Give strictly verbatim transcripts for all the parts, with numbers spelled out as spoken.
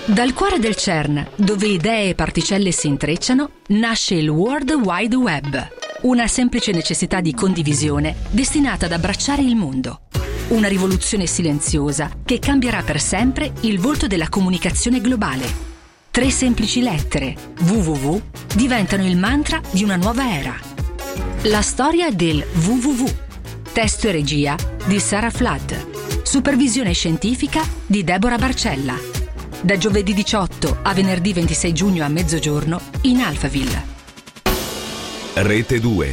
Dal cuore del CERN, dove idee e particelle si intrecciano, nasce il World Wide Web, una semplice necessità di condivisione destinata ad abbracciare il mondo. Una rivoluzione silenziosa che cambierà per sempre il volto della comunicazione globale. Tre semplici lettere, www, diventano il mantra di una nuova era. La storia del www. Testo e regia di Sarah Flood. Supervisione scientifica di Deborah Barcella. Da giovedì diciotto a venerdì ventisei giugno a mezzogiorno in Alphaville. Rete due.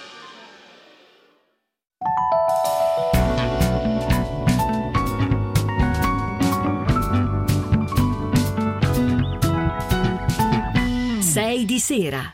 sei di sera.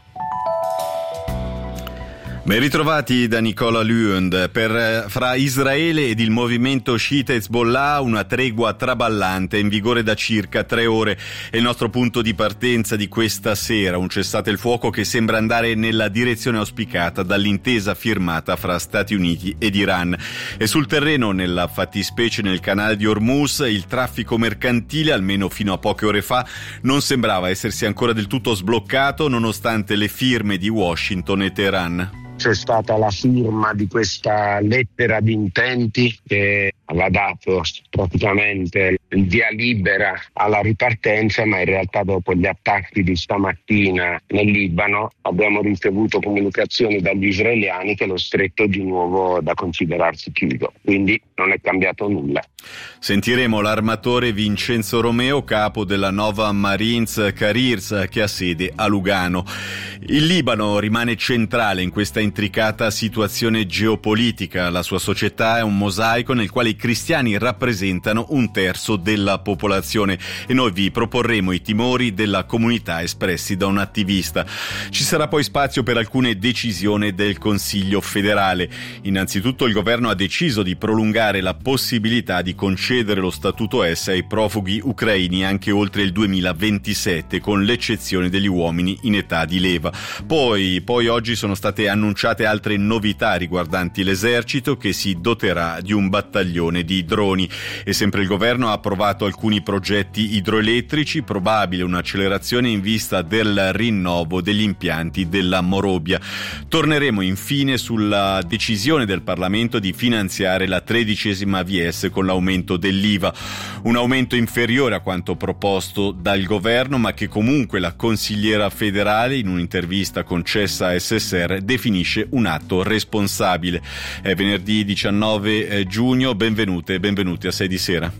Ben ritrovati da Nicola Lund. Per, fra Israele ed il movimento sciita Hezbollah una tregua traballante in vigore da circa tre ore è il nostro punto di partenza di questa sera, un cessate il fuoco che sembra andare nella direzione auspicata dall'intesa firmata fra Stati Uniti ed Iran. E sul terreno, nella fattispecie nel canale di Hormuz, il traffico mercantile, almeno fino a poche ore fa, non sembrava essersi ancora del tutto sbloccato nonostante le firme di Washington e Teheran. C'è stata la firma di questa lettera di intenti che aveva dato praticamente il via libera alla ripartenza, ma in realtà dopo gli attacchi di stamattina nel Libano abbiamo ricevuto comunicazioni dagli israeliani che lo stretto è di nuovo da considerarsi chiuso, quindi non è cambiato nulla. Sentiremo l'armatore Vincenzo Romeo, capo della Nova Marines Careers, che ha sede a Lugano. Il Libano rimane centrale in questa intricata situazione geopolitica. La sua società è un mosaico nel quale i cristiani rappresentano un terzo della popolazione e noi vi proporremo i timori della comunità espressi da un attivista. Ci sarà poi spazio per alcune decisioni del Consiglio federale. Innanzitutto il governo ha deciso di prolungare la possibilità di concedere lo statuto S ai profughi ucraini anche oltre il duemilaventisette, con l'eccezione degli uomini in età di leva. Poi, poi oggi sono state annunciate altre novità riguardanti l'esercito, che si doterà di un battaglione di droni. E sempre il governo ha approvato alcuni progetti idroelettrici, probabile un'accelerazione in vista del rinnovo degli impianti della Morobia. Torneremo infine sulla decisione del Parlamento di finanziare la tredicesima V S con l'aumento dell'I V A, un aumento inferiore a quanto proposto dal governo, ma che comunque la consigliera federale in un'intervista concessa a S S R definisce un atto responsabile. È venerdì diciannove giugno, benvenute e benvenuti a sei di sera.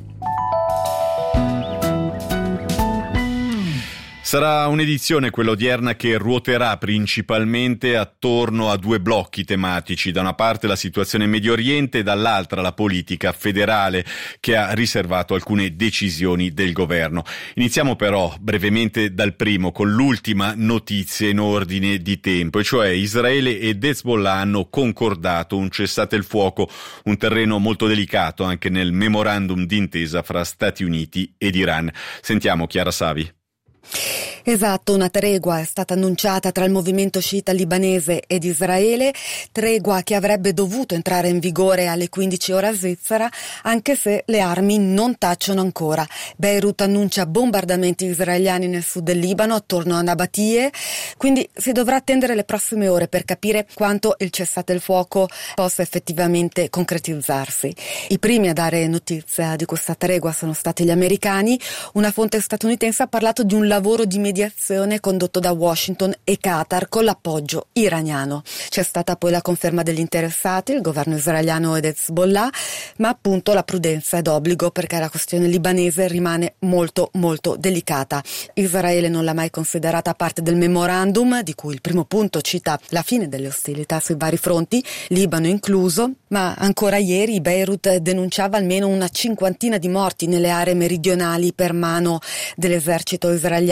Sarà un'edizione, quella odierna, che ruoterà principalmente attorno a due blocchi tematici. Da una parte la situazione in Medio Oriente e dall'altra la politica federale, che ha riservato alcune decisioni del governo. Iniziamo però brevemente dal primo, con l'ultima notizia in ordine di tempo, e cioè Israele ed Hezbollah hanno concordato un cessate il fuoco, un terreno molto delicato anche nel memorandum d'intesa fra Stati Uniti ed Iran. Sentiamo Chiara Savi. Esatto, una tregua è stata annunciata tra il movimento sciita libanese ed Israele, tregua che avrebbe dovuto entrare in vigore alle quindici ora svizzera, anche se le armi non tacciono ancora. Beirut annuncia bombardamenti israeliani nel sud del Libano, attorno a Nabatie, quindi si dovrà attendere le prossime ore per capire quanto il cessate il fuoco possa effettivamente concretizzarsi. I primi a dare notizia di questa tregua sono stati gli americani. Una fonte statunitense ha parlato di un lavoro di mediazione condotto da Washington e Qatar con l'appoggio iraniano. C'è stata poi la conferma degli interessati, il governo israeliano ed Hezbollah, ma appunto la prudenza è d'obbligo perché la questione libanese rimane molto molto delicata. Israele non l'ha mai considerata parte del memorandum, di cui il primo punto cita la fine delle ostilità sui vari fronti, Libano incluso, ma ancora ieri Beirut denunciava almeno una cinquantina di morti nelle aree meridionali per mano dell'esercito israeliano.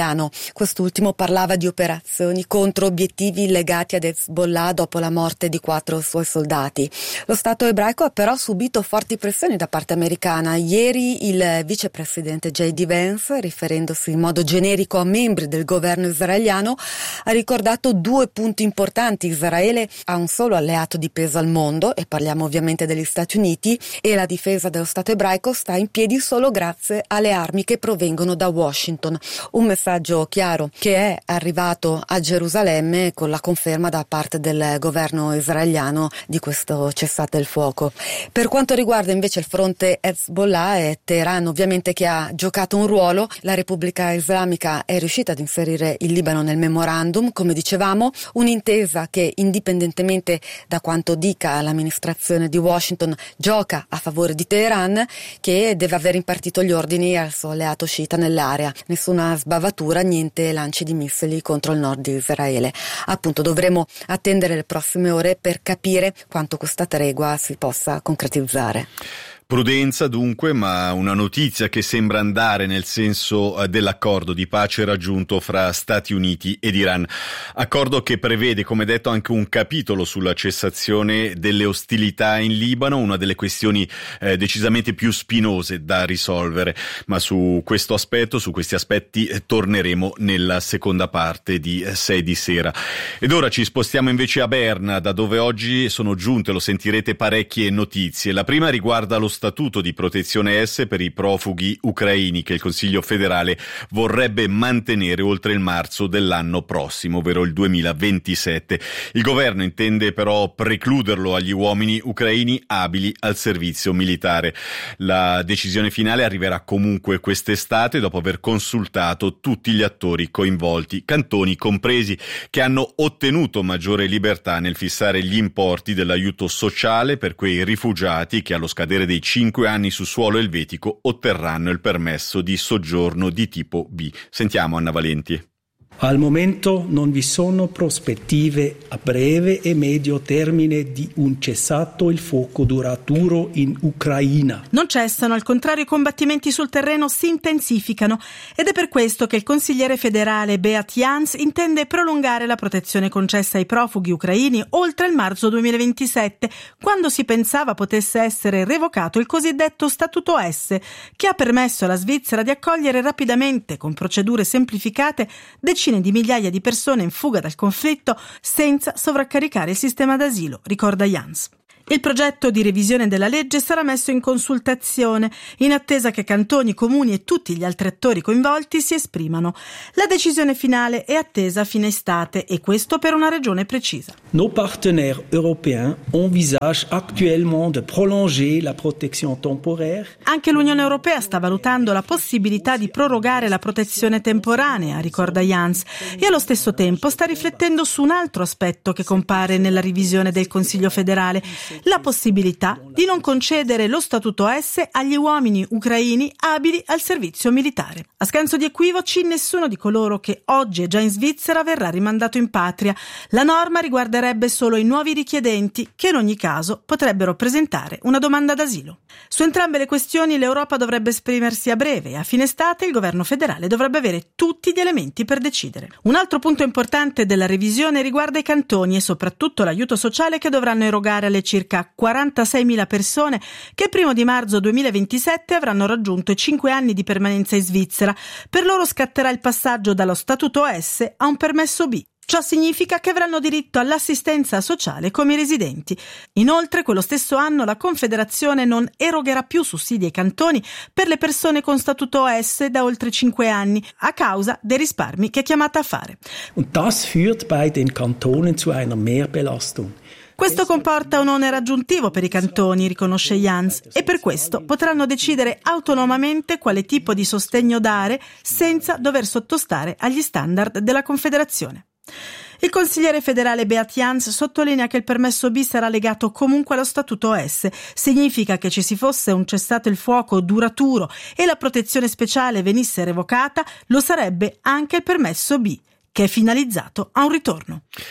Quest'ultimo parlava di operazioni contro obiettivi legati ad Hezbollah dopo la morte di quattro suoi soldati. Lo Stato ebraico ha però subito forti pressioni da parte americana. Ieri il vicepresidente J D Vance, riferendosi in modo generico a membri del governo israeliano, ha ricordato due punti importanti. Israele ha un solo alleato di peso al mondo, e parliamo ovviamente degli Stati Uniti, e la difesa dello Stato ebraico sta in piedi solo grazie alle armi che provengono da Washington. Un messaggio chiaro che è arrivato a Gerusalemme con la conferma da parte del governo israeliano di questo cessate il fuoco. Per quanto riguarda invece il fronte Hezbollah, è Teheran ovviamente che ha giocato un ruolo. La Repubblica Islamica è riuscita ad inserire il Libano nel memorandum, come dicevamo, un'intesa che indipendentemente da quanto dica l'amministrazione di Washington gioca a favore di Teheran, che deve aver impartito gli ordini al suo alleato sciita nell'area. Nessuna sbavatura, niente lanci di missili contro il nord di Israele. Appunto, dovremo attendere le prossime ore per capire quanto questa tregua si possa concretizzare. Prudenza dunque, ma una notizia che sembra andare nel senso dell'accordo di pace raggiunto fra Stati Uniti ed Iran. Accordo che prevede, come detto, anche un capitolo sulla cessazione delle ostilità in Libano, una delle questioni eh, decisamente più spinose da risolvere. Ma su questo aspetto, su questi aspetti, eh, torneremo nella seconda parte di eh, sei di sera. Ed ora ci spostiamo invece a Berna, da dove oggi sono giunte, lo sentirete, parecchie notizie. La prima riguarda lo statuto di protezione S per i profughi ucraini che il Consiglio federale vorrebbe mantenere oltre il marzo dell'anno prossimo, ovvero il duemilaventisette. Il governo intende però precluderlo agli uomini ucraini abili al servizio militare. La decisione finale arriverà comunque quest'estate dopo aver consultato tutti gli attori coinvolti, cantoni compresi, che hanno ottenuto maggiore libertà nel fissare gli importi dell'aiuto sociale per quei rifugiati che allo scadere dei cinque anni su suolo elvetico otterranno il permesso di soggiorno di tipo B. Sentiamo Anna Valenti. Al momento non vi sono prospettive a breve e medio termine di un cessato il fuoco duraturo in Ucraina. Non cessano, al contrario i combattimenti sul terreno si intensificano, ed è per questo che il consigliere federale Beat Jans intende prolungare la protezione concessa ai profughi ucraini oltre il marzo duemilaventisette, quando si pensava potesse essere revocato il cosiddetto Statuto S, che ha permesso alla Svizzera di accogliere rapidamente, con procedure semplificate, decine di migliaia di persone in fuga dal conflitto senza sovraccaricare il sistema d'asilo, ricorda Jans. Il progetto di revisione della legge sarà messo in consultazione, in attesa che cantoni, comuni e tutti gli altri attori coinvolti si esprimano. La decisione finale è attesa a fine estate, e questo per una ragione precisa. Nos partenaires européens envisagent actuellement de prolonger la protection temporaire. Anche l'Unione Europea sta valutando la possibilità di prorogare la protezione temporanea, ricorda Jans, e allo stesso tempo sta riflettendo su un altro aspetto che compare nella revisione del Consiglio federale: la possibilità di non concedere lo Statuto S agli uomini ucraini abili al servizio militare. A scanso di equivoci, nessuno di coloro che oggi è già in Svizzera verrà rimandato in patria. La norma riguarderebbe solo i nuovi richiedenti, che in ogni caso potrebbero presentare una domanda d'asilo. Su entrambe le questioni l'Europa dovrebbe esprimersi a breve, e a fine estate il governo federale dovrebbe avere tutti gli elementi per decidere. Un altro punto importante della revisione riguarda i cantoni e soprattutto l'aiuto sociale che dovranno erogare alle circa quarantaseimila persone che il primo di marzo duemilaventisette avranno raggiunto i cinque anni di permanenza in Svizzera. Per loro scatterà il passaggio dallo Statuto S a un permesso B. Ciò significa che avranno diritto all'assistenza sociale come i residenti. Inoltre, quello stesso anno la Confederazione non erogherà più sussidi ai cantoni per le persone con Statuto S da oltre cinque anni, a causa dei risparmi che è chiamata a fare. Und das führt bei den Kantonen zu einer Mehrbelastung. Questo comporta un onere aggiuntivo per i cantoni, riconosce Jans, e per questo potranno decidere autonomamente quale tipo di sostegno dare senza dover sottostare agli standard della Confederazione. Il consigliere federale Beat Jans sottolinea che il permesso B sarà legato comunque allo Statuto S. Significa che ci si fosse un cessato il fuoco duraturo e la protezione speciale venisse revocata, lo sarebbe anche il permesso B, che è finalizzato a un ritorno.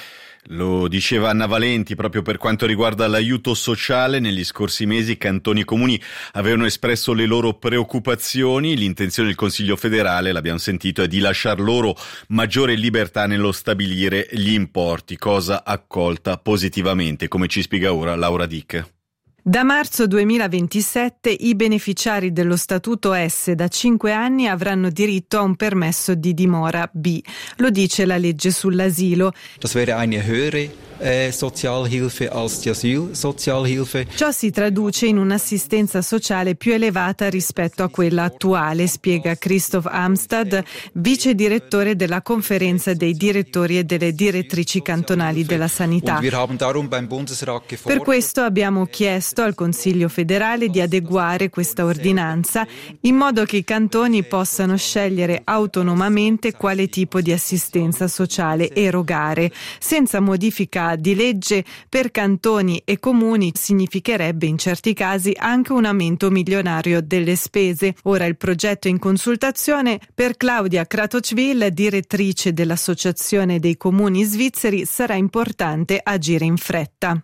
Lo diceva Anna Valenti. Proprio per quanto riguarda l'aiuto sociale, negli scorsi mesi cantoni e comuni avevano espresso le loro preoccupazioni. L'intenzione del Consiglio federale, l'abbiamo sentito, è di lasciar loro maggiore libertà nello stabilire gli importi, cosa accolta positivamente, come ci spiega ora Laura Dick. Da marzo duemilaventisette i beneficiari dello Statuto S da cinque anni avranno diritto a un permesso di dimora B. Lo dice la legge sull'asilo. Das wäre eine höhere eh, Sozialhilfe als die Asylsozialhilfe. Ciò si traduce in un'assistenza sociale più elevata rispetto a quella attuale, spiega Christoph Amstad, vice direttore della Conferenza dei direttori e delle direttrici cantonali della sanità. Per questo abbiamo chiesto al Consiglio federale di adeguare questa ordinanza in modo che i cantoni possano scegliere autonomamente quale tipo di assistenza sociale erogare. Senza modifica di legge, per cantoni e comuni significherebbe in certi casi anche un aumento milionario delle spese. Ora il progetto è in consultazione. Per Claudia Kratochvil, direttrice dell'Associazione dei Comuni Svizzeri, sarà importante agire in fretta.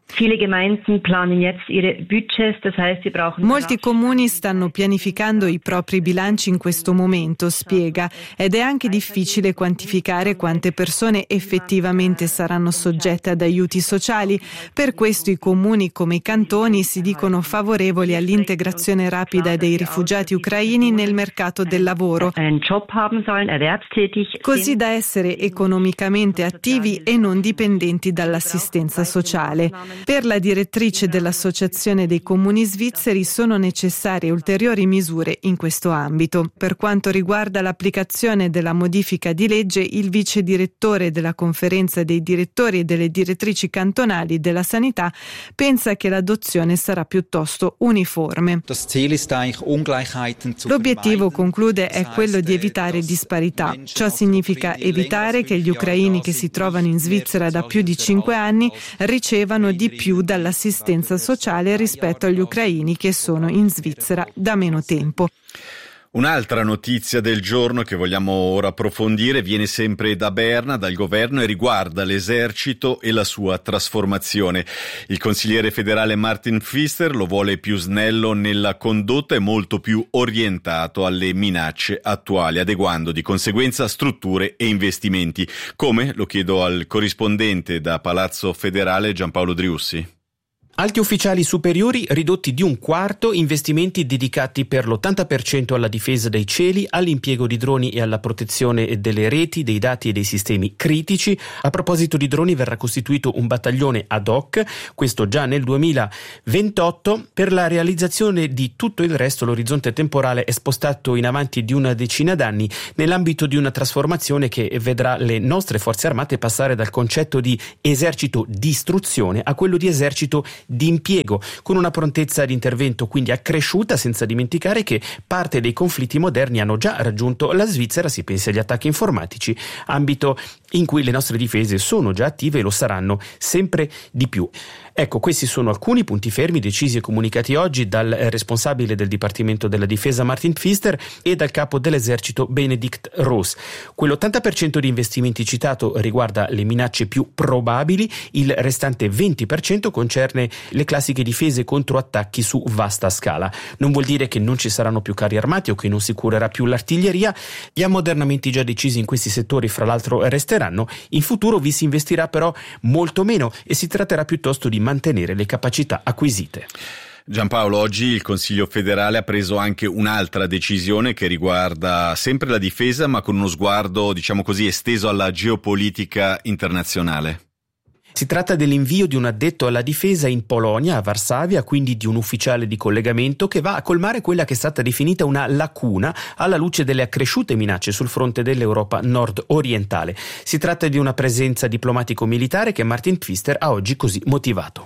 Molti comuni stanno pianificando i propri bilanci in questo momento, spiega, ed è anche difficile quantificare quante persone effettivamente saranno soggette ad aiuti sociali. Per questo i comuni come i cantoni si dicono favorevoli all'integrazione rapida dei rifugiati ucraini nel mercato del lavoro, così da essere economicamente attivi e non dipendenti dall'assistenza sociale. Per la direttrice dell'Associazione dei Comuni Svizzeri sono necessarie ulteriori misure in questo ambito. Per quanto riguarda l'applicazione della modifica di legge, il vice direttore della Conferenza dei direttori e delle direttrici cantonali della sanità pensa che l'adozione sarà piuttosto uniforme. L'obiettivo, conclude, è quello di evitare disparità. Ciò significa evitare che gli ucraini che si trovano in Svizzera da più di cinque anni ricevano di più dall'assistenza sociale rispetto agli ucraini che sono in Svizzera da meno tempo. Un'altra notizia del giorno che vogliamo ora approfondire viene sempre da Berna, dal governo, e riguarda l'esercito e la sua trasformazione. Il consigliere federale Martin Pfister lo vuole più snello nella condotta e molto più orientato alle minacce attuali, adeguando di conseguenza strutture e investimenti. Come? Lo chiedo al corrispondente da Palazzo Federale Giampaolo Driussi. Alti ufficiali superiori ridotti di un quarto, investimenti dedicati per l'ottanta per cento alla difesa dei cieli, all'impiego di droni e alla protezione delle reti, dei dati e dei sistemi critici. A proposito di droni, verrà costituito un battaglione ad hoc, questo già nel duemilaventotto. Per la realizzazione di tutto il resto l'orizzonte temporale è spostato in avanti di una decina d'anni nell'ambito di una trasformazione che vedrà le nostre forze armate passare dal concetto di esercito di istruzione a quello di esercito di impiego, con una prontezza di intervento quindi accresciuta, senza dimenticare che parte dei conflitti moderni hanno già raggiunto la Svizzera. Si pensi agli attacchi informatici, ambito in cui le nostre difese sono già attive e lo saranno sempre di più. Ecco, questi sono alcuni punti fermi decisi e comunicati oggi dal responsabile del Dipartimento della Difesa Martin Pfister e dal capo dell'esercito Benedikt Roos. Quell'ottanta per cento di investimenti citato riguarda le minacce più probabili, il restante venti per cento concerne le classiche difese contro attacchi su vasta scala. Non vuol dire che non ci saranno più carri armati o che non si curerà più l'artiglieria. Gli ammodernamenti già decisi in questi settori, fra l'altro, resteranno. In futuro vi si investirà però molto meno e si tratterà piuttosto di mantenere le capacità acquisite. Giampaolo, oggi il Consiglio federale ha preso anche un'altra decisione che riguarda sempre la difesa, ma con uno sguardo, diciamo così, esteso alla geopolitica internazionale. Si tratta dell'invio di un addetto alla difesa in Polonia, a Varsavia, quindi di un ufficiale di collegamento che va a colmare quella che è stata definita una lacuna alla luce delle accresciute minacce sul fronte dell'Europa nord-orientale. Si tratta di una presenza diplomatico-militare che Martin Pfister ha oggi così motivato.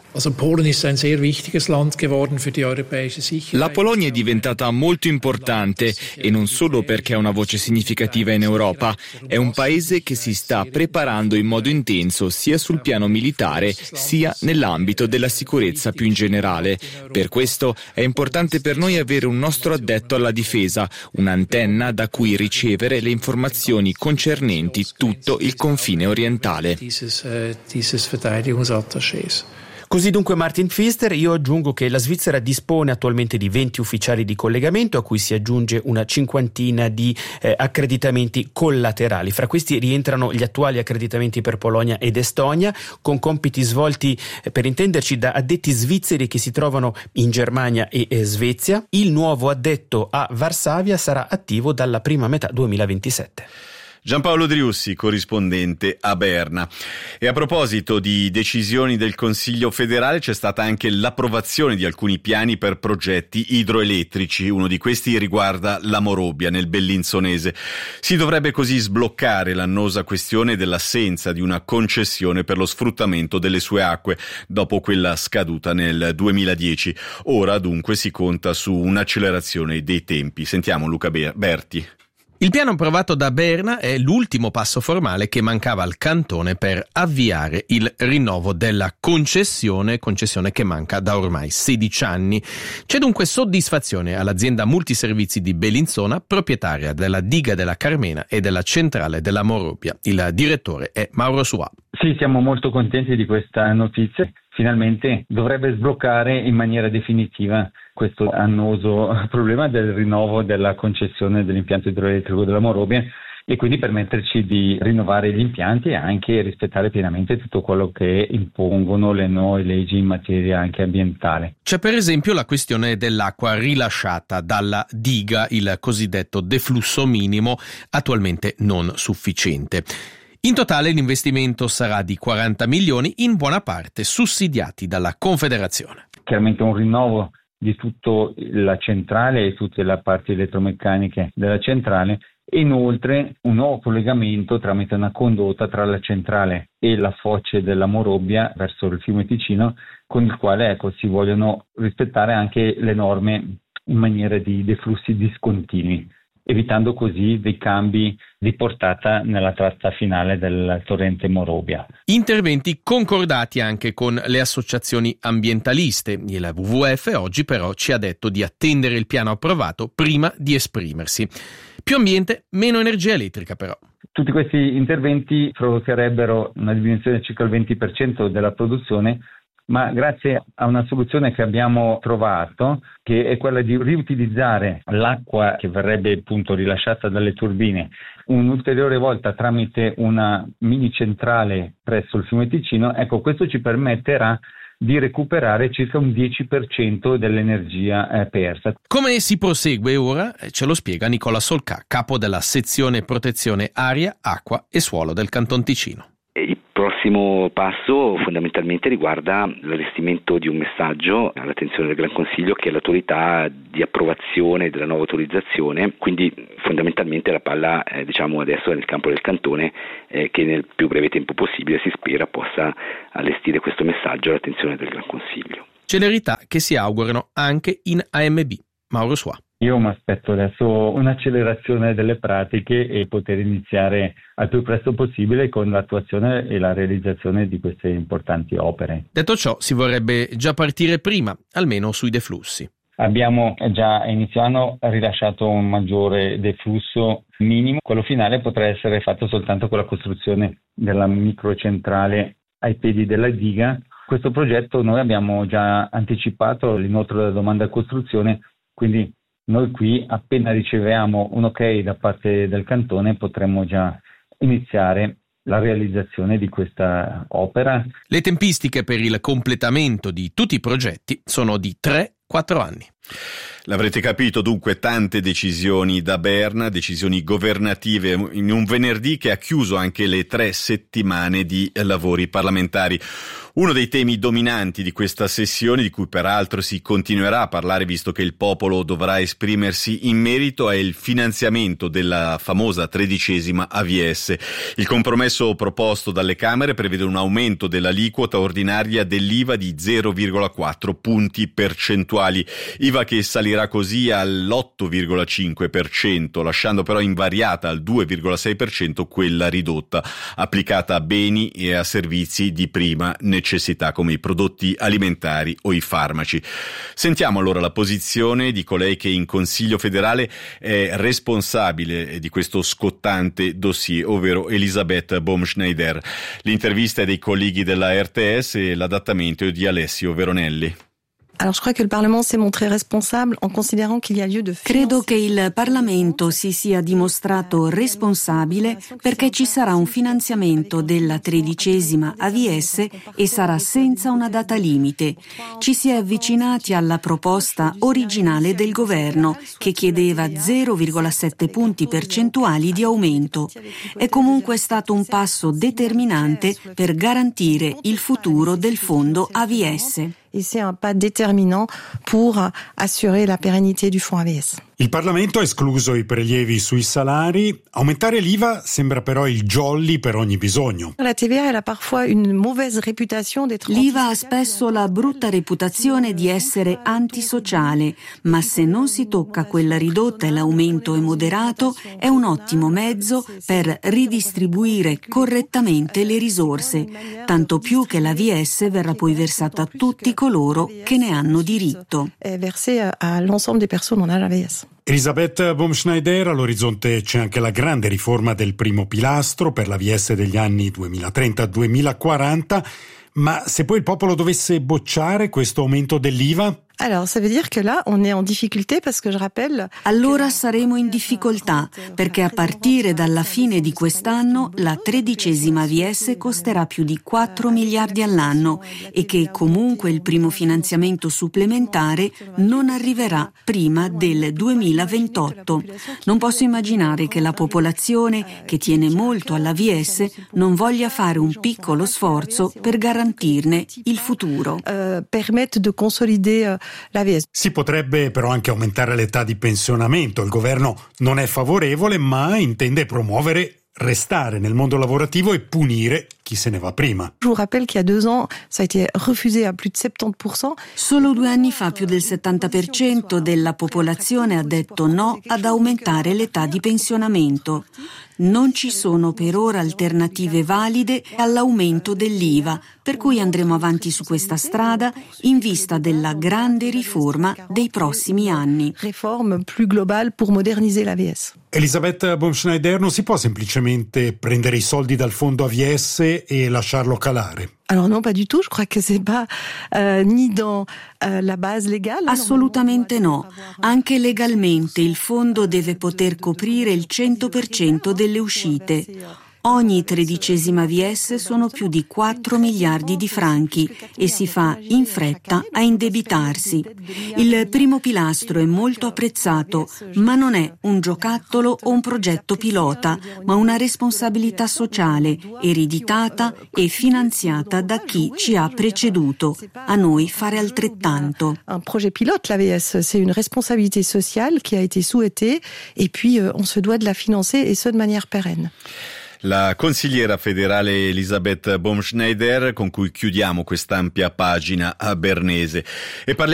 La Polonia è diventata molto importante e non solo perché ha una voce significativa in Europa. È un paese che si sta preparando in modo intenso sia sul piano militare militare sia nell'ambito della sicurezza più in generale. Per questo è importante per noi avere un nostro addetto alla difesa, un'antenna da cui ricevere le informazioni concernenti tutto il confine orientale. Così dunque Martin Pfister. Io aggiungo che la Svizzera dispone attualmente di venti ufficiali di collegamento, a cui si aggiunge una cinquantina di eh, accreditamenti collaterali. Fra questi rientrano gli attuali accreditamenti per Polonia ed Estonia, con compiti svolti, eh, per intenderci, da addetti svizzeri che si trovano in Germania e eh, Svezia. Il nuovo addetto a Varsavia sarà attivo dalla prima metà duemilaventisette. Giampaolo Driussi, corrispondente a Berna. E a proposito di decisioni del Consiglio federale, c'è stata anche l'approvazione di alcuni piani per progetti idroelettrici. Uno di questi riguarda la Morobbia, nel Bellinzonese. Si dovrebbe così sbloccare l'annosa questione dell'assenza di una concessione per lo sfruttamento delle sue acque, dopo quella scaduta nel duemiladieci. Ora dunque si conta su un'accelerazione dei tempi. Sentiamo Luca Berti. Il piano approvato da Berna è l'ultimo passo formale che mancava al cantone per avviare il rinnovo della concessione, concessione che manca da ormai sedici anni. C'è dunque soddisfazione all'azienda multiservizi di Bellinzona, proprietaria della diga della Carmena e della centrale della Morobbia. Il direttore è Mauro Sua. Sì, siamo molto contenti di questa notizia. Finalmente dovrebbe sbloccare in maniera definitiva questo annoso problema del rinnovo della concessione dell'impianto idroelettrico della Morobbia e quindi permetterci di rinnovare gli impianti e anche rispettare pienamente tutto quello che impongono le nuove leggi in materia anche ambientale. C'è per esempio la questione dell'acqua rilasciata dalla diga, il cosiddetto deflusso minimo, attualmente non sufficiente. In totale l'investimento sarà di quaranta milioni, in buona parte sussidiati dalla Confederazione. Chiaramente un rinnovo di tutta la centrale e tutte le parti elettromeccaniche della centrale e inoltre un nuovo collegamento tramite una condotta tra la centrale e la foce della Morobbia verso il fiume Ticino, con il quale ecco, si vogliono rispettare anche le norme in maniera di deflussi discontinui, evitando così dei cambi di portata nella tratta finale del torrente Morobbia. Interventi concordati anche con le associazioni ambientaliste. Il W W F oggi però ci ha detto di attendere il piano approvato prima di esprimersi. Più ambiente, meno energia elettrica però. Tutti questi interventi provocherebbero una diminuzione di circa il venti per cento della produzione, ma grazie a una soluzione che abbiamo trovato, che è quella di riutilizzare l'acqua che verrebbe appunto rilasciata dalle turbine un'ulteriore volta tramite una mini centrale presso il fiume Ticino, ecco questo ci permetterà di recuperare circa un dieci per cento dell'energia eh, persa. Come si prosegue ora? Ce lo spiega Nicola Solcà, capo della sezione protezione aria, acqua e suolo del Canton Ticino. Il prossimo passo fondamentalmente riguarda l'allestimento di un messaggio all'attenzione del Gran Consiglio, che è l'autorità di approvazione della nuova autorizzazione, quindi fondamentalmente la palla eh, diciamo adesso è nel campo del Cantone eh, che nel più breve tempo possibile si spera possa allestire questo messaggio all'attenzione del Gran Consiglio. Celerità che si augurano anche in A M B. Mauro Sua. Io mi aspetto adesso un'accelerazione delle pratiche e poter iniziare al più presto possibile con l'attuazione e la realizzazione di queste importanti opere. Detto ciò, si vorrebbe già partire prima, almeno sui deflussi. Abbiamo già a inizio anno rilasciato un maggiore deflusso minimo. Quello finale potrà essere fatto soltanto con la costruzione della microcentrale ai piedi della diga. Questo progetto noi abbiamo già anticipato l'inoltro della domanda a costruzione, quindi noi qui appena riceviamo un ok da parte del Cantone potremmo già iniziare la realizzazione di questa opera. Le tempistiche per il completamento di tutti i progetti sono di tre quattro anni. L'avrete capito, dunque tante decisioni da Berna, decisioni governative in un venerdì che ha chiuso anche le tre settimane di lavori parlamentari. Uno dei temi dominanti di questa sessione, di cui peraltro si continuerà a parlare visto che il popolo dovrà esprimersi in merito, è il finanziamento della famosa tredicesima A V S. Il compromesso proposto dalle Camere prevede un aumento dell'aliquota ordinaria dell'I V A di zero virgola quattro punti percentuali. I L'I V A che salirà così all'otto virgola cinque per cento, lasciando però invariata al due virgola sei per cento quella ridotta, applicata a beni e a servizi di prima necessità come i prodotti alimentari o i farmaci. Sentiamo allora la posizione di colei che in Consiglio federale è responsabile di questo scottante dossier, ovvero Elisabeth Baumschneider. L'intervista è dei colleghi della R T S e l'adattamento di Alessio Veronelli. Alors, je crois que le Parlement s'est montré responsable en considérant qu'il y a lieu de Credo che il Parlamento si sia dimostrato responsabile perché ci sarà un finanziamento della tredicesima A V S e sarà senza una data limite. Ci si è avvicinati alla proposta originale del governo che chiedeva zero virgola sette punti percentuali di aumento. È comunque stato un passo determinante per garantire il futuro del fondo A V S. Et c'est un pas déterminant pour assurer la pérennité du fonds A V S. Il Parlamento ha escluso i prelievi sui salari. Aumentare l'I V A sembra però il jolly per ogni bisogno. La T V A elle a parfois une mauvaise réputation d'être L'I V A ha spesso la brutta reputazione di essere antisociale, ma se non si tocca quella ridotta e l'aumento è moderato, è un ottimo mezzo per ridistribuire correttamente le risorse, tanto più che l'A V S verrà poi versata a tutti coloro che ne hanno diritto. È versé a l'ensemble des personnes en A V S. Elisabeth Baumschneider, all'orizzonte c'è anche la grande riforma del primo pilastro per l'A V S degli anni duemilatrenta duemilaquaranta, ma se poi il popolo dovesse bocciare questo aumento dell'I V A? Alors, ça veut dire que là, on est en difficulté parce que je rappelle... Allora saremo in difficoltà, perché a partire dalla fine di quest'anno la tredicesima A V S costerà più di quattro miliardi all'anno e che comunque il primo finanziamento supplementare non arriverà prima del duemilaventotto. Non posso immaginare che la popolazione, che tiene molto all'A V S, non voglia fare un piccolo sforzo per garantirne il futuro. Uh, permettre de consolider uh, l'A V S. Si potrebbe però anche aumentare l'età di pensionamento. Il governo non è favorevole, ma intende promuovere restare nel mondo lavorativo e punire chi se ne va prima. Je vous rappelle qu'il y a deux ans, ça a été refusé à plus de settanta per cento. Solo due anni fa più del settanta per cento della popolazione ha detto no ad aumentare l'età di pensionamento. Non ci sono per ora alternative valide all'aumento dell'I V A, per cui andremo avanti su questa strada in vista della grande riforma dei prossimi anni. Réforme plus globale pour moderniser l'A V S. Elisabeth Baumschneider, non si può semplicemente prendere i soldi dal fondo A V S e lasciarlo calare? Alors non, pas du tout. Je crois que c'est pas euh, ni dans euh, la base légale. Assolutamente no. Anche legalmente il fondo deve poter coprire il cento per cento delle uscite. Ogni tredicesima A V S sono più di quattro miliardi di franchi e si fa in fretta a indebitarsi. Il primo pilastro è molto apprezzato, ma non è un giocattolo o un progetto pilota, ma una responsabilità sociale, ereditata e finanziata da chi ci ha preceduto. A noi fare altrettanto. Un projet pilote, l'A V S, c'est une responsabilité sociale qui a été souhaitée et puis euh, on se doit de la financer et ce de manière pérenne. La consigliera federale Elisabeth Baumschneider, con cui chiudiamo quest'ampia pagina a Bernese. E parliamo